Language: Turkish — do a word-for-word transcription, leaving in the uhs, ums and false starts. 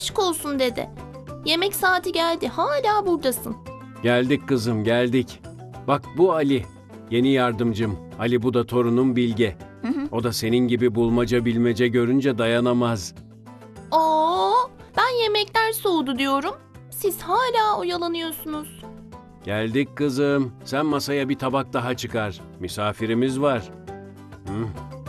Aşk olsun dede. Yemek saati geldi. Hala buradasın. Geldik kızım, geldik. Bak bu Ali, yeni yardımcım. Ali bu da torunum Bilge. Hı hı. O da senin gibi bulmaca bilmece görünce dayanamaz. Oo, ben yemekler soğudu diyorum. Siz hala oyalanıyorsunuz. Geldik kızım. Sen masaya bir tabak daha çıkar. Misafirimiz var. Hı.